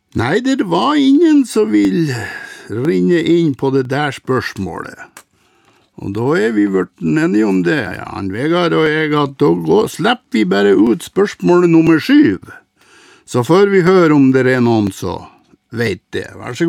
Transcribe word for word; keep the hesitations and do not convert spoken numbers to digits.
Nei, det var ingen som vil rinne inn på det der spørsmålet. Og da er vi vært enige om det, ja, han Vegard og jeg, at da går, slipper vi bare ut spørsmål nummer syv. Så før vi hører om det er noen så vet det. Vær så god.